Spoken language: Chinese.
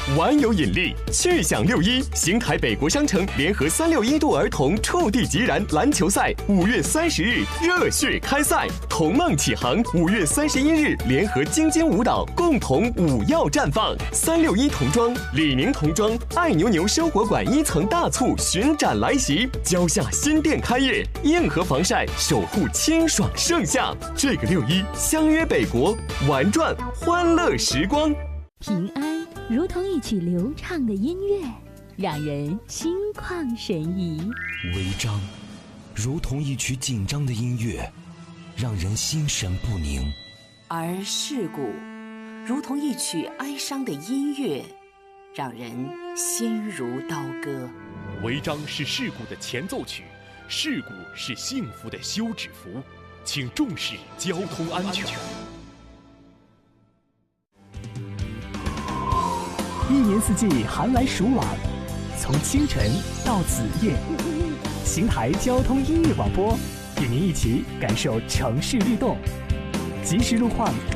玩有引力，趣享6·1，邢台北国商城联合361度儿童触地即燃篮球赛5月30日热血开赛，童梦启航5月31日联合京津舞蹈共同舞耀绽放。361童装、李宁童装、爱牛牛生活馆1层大促巡展来袭，蕉下新店开业，硬核防晒守护清爽盛夏。这个6·1相约北国，玩转欢乐时光。 平安如同一曲流畅的音乐，让人心旷神怡； 违章如同一曲紧张的音乐，让人心神不宁； 而事故如同一曲哀伤的音乐，让人心如刀割。 违章是事故的前奏曲，事故是幸福的休止符，请重视交通安全。 一年四季寒来暑往，从清晨到子夜，邢台交通音乐广播与您一起感受城市律动，即时路况。